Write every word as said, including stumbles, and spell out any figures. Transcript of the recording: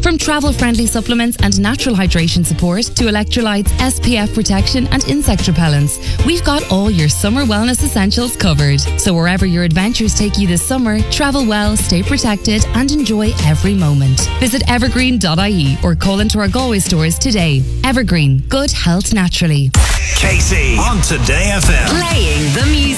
From travel-friendly supplements and natural hydration support to electrolytes, S P F protection and insect repellents, we've got all your summer wellness essentials covered. So wherever your adventures take you this summer, travel well, stay protected and enjoy every moment. Visit evergreen dot I E or call into our Galway stores today. Evergreen, good health naturally. Casey on Today F M. Playing the music.